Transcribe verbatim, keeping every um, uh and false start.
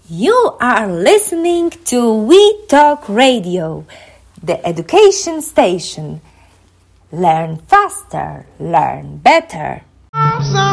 You are listening to We Talk Radio, the education station. Learn faster, learn better.